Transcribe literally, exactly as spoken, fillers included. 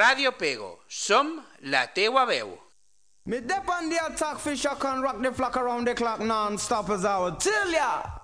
Radio Pego. Som la teua veu. Me dep on the attack fish I can rock the flock around the clock non-stop as I would tell ya.